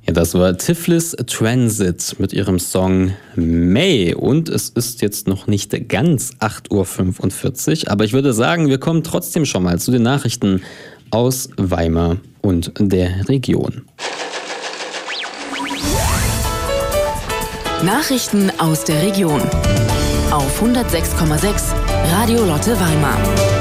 Ja, das war Tiflis Transit mit ihrem Song May. Und es ist jetzt noch nicht ganz 8:45 Uhr, aber ich würde sagen, wir kommen trotzdem schon mal zu den Nachrichten aus Weimar und der Region. Nachrichten aus der Region auf 106,6 Radio Lotte Weimar.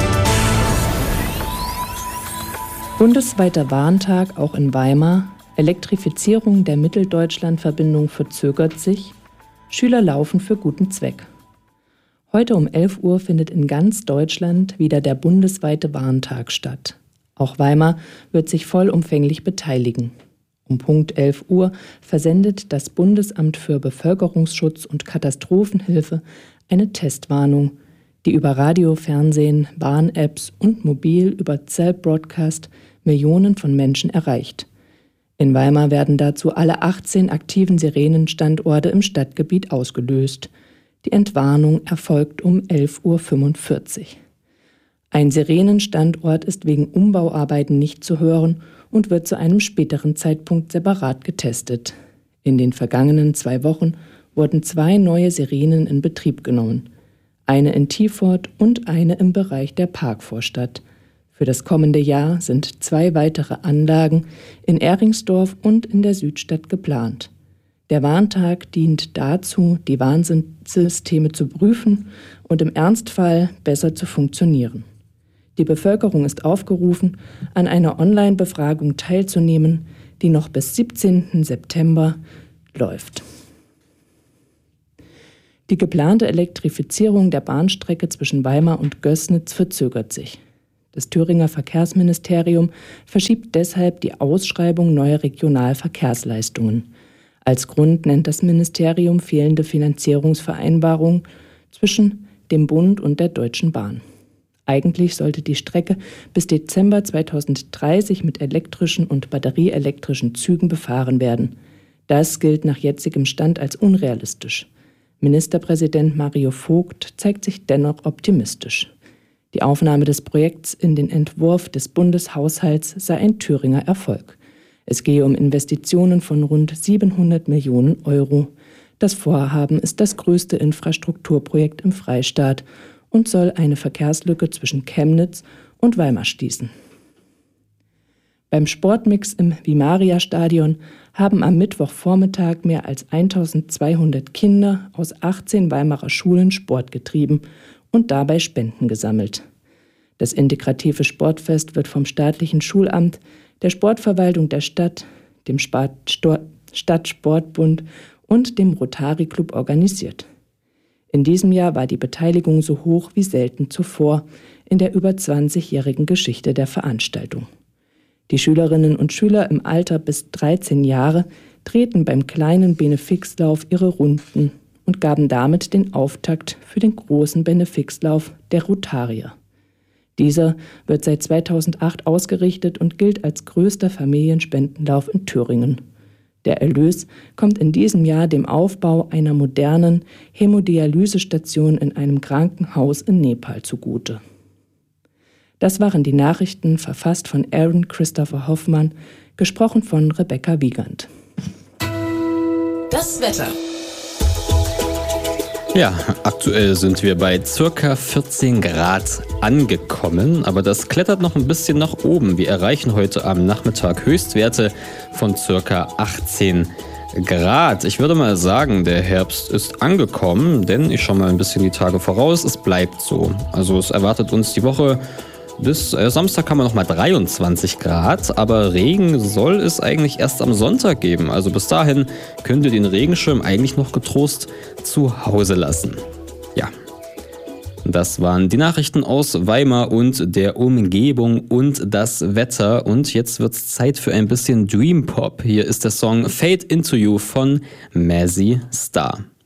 Bundesweiter Warntag auch in Weimar. Elektrifizierung der Mitteldeutschland-Verbindung verzögert sich. Schüler laufen für guten Zweck. Heute um 11 Uhr findet in ganz Deutschland wieder der bundesweite Warntag statt. Auch Weimar wird sich vollumfänglich beteiligen. Um Punkt 11 Uhr versendet das Bundesamt für Bevölkerungsschutz und Katastrophenhilfe eine Testwarnung, die über Radio, Fernsehen, Bahn-Apps und mobil über Cell-Broadcast Millionen von Menschen erreicht. In Weimar werden dazu alle 18 aktiven Sirenenstandorte im Stadtgebiet ausgelöst. Die Entwarnung erfolgt um 11:45 Uhr. Ein Sirenenstandort ist wegen Umbauarbeiten nicht zu hören und wird zu einem späteren Zeitpunkt separat getestet. In den vergangenen 2 Wochen wurden 2 neue Sirenen in Betrieb genommen. Eine in Tiefort und eine im Bereich der Parkvorstadt. Für das kommende Jahr sind 2 weitere Anlagen in Ehringsdorf und in der Südstadt geplant. Der Warntag dient dazu, die Warnsysteme zu prüfen und im Ernstfall besser zu funktionieren. Die Bevölkerung ist aufgerufen, an einer Online-Befragung teilzunehmen, die noch bis 17. September läuft. Die geplante Elektrifizierung der Bahnstrecke zwischen Weimar und Gößnitz verzögert sich. Das Thüringer Verkehrsministerium verschiebt deshalb die Ausschreibung neuer Regionalverkehrsleistungen. Als Grund nennt das Ministerium fehlende Finanzierungsvereinbarungen zwischen dem Bund und der Deutschen Bahn. Eigentlich sollte die Strecke bis Dezember 2030 mit elektrischen und batterieelektrischen Zügen befahren werden. Das gilt nach jetzigem Stand als unrealistisch. Ministerpräsident Mario Vogt zeigt sich dennoch optimistisch. Die Aufnahme des Projekts in den Entwurf des Bundeshaushalts sei ein Thüringer Erfolg. Es gehe um Investitionen von rund 700 Millionen Euro. Das Vorhaben ist das größte Infrastrukturprojekt im Freistaat und soll eine Verkehrslücke zwischen Chemnitz und Weimar schließen. Beim Sportmix im Vimaria-Stadion haben am Mittwochvormittag mehr als 1200 Kinder aus 18 Weimarer Schulen Sport getrieben und dabei Spenden gesammelt. Das integrative Sportfest wird vom staatlichen Schulamt, der Sportverwaltung der Stadt, dem Stadtsportbund und dem Rotary Club organisiert. In diesem Jahr war die Beteiligung so hoch wie selten zuvor in der über 20-jährigen Geschichte der Veranstaltung. Die Schülerinnen und Schüler im Alter bis 13 Jahre drehten beim kleinen Benefixlauf ihre Runden und gaben damit den Auftakt für den großen Benefixlauf der Rotarier. Dieser wird seit 2008 ausgerichtet und gilt als größter Familienspendenlauf in Thüringen. Der Erlös kommt in diesem Jahr dem Aufbau einer modernen Hämodialysestation in einem Krankenhaus in Nepal zugute. Das waren die Nachrichten, verfasst von Aaron Christopher Hoffmann, gesprochen von Rebecca Wiegand. Das Wetter. Ja, aktuell sind wir bei ca. 14 Grad angekommen, aber das klettert noch ein bisschen nach oben. Wir erreichen heute am Nachmittag Höchstwerte von ca. 18 Grad. Ich würde mal sagen, der Herbst ist angekommen, denn ich schaue mal ein bisschen die Tage voraus. Es bleibt so. Also es erwartet uns die Woche bis Samstag haben wir nochmal 23 Grad, aber Regen soll es eigentlich erst am Sonntag geben. Also bis dahin könnt ihr den Regenschirm eigentlich noch getrost zu Hause lassen. Ja, das waren die Nachrichten aus Weimar und der Umgebung und das Wetter. Und jetzt wird's Zeit für ein bisschen Dream Pop. Hier ist der Song Fade Into You von Mazzy Star.